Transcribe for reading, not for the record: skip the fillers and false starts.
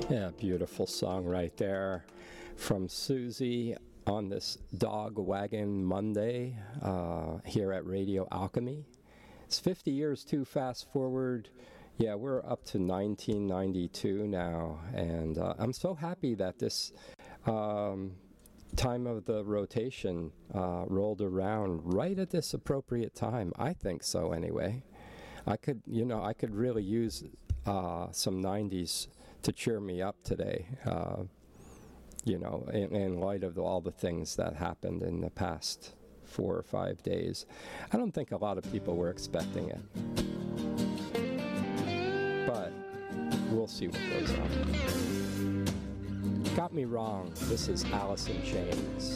Yeah, beautiful song right there from Susie on this Dog Wagon Monday here at Radio Alchemy. It's 50 years too fast forward. Yeah, we're up to 1992 now, and I'm so happy that this time of the rotation rolled around right at this appropriate time. I think so, anyway. I could really use some 90s to cheer me up today, in light of all the things that happened in the past 4 or 5 days. I don't think a lot of people were expecting it, but we'll see what goes on. Got Me Wrong. This is Alice in Chains.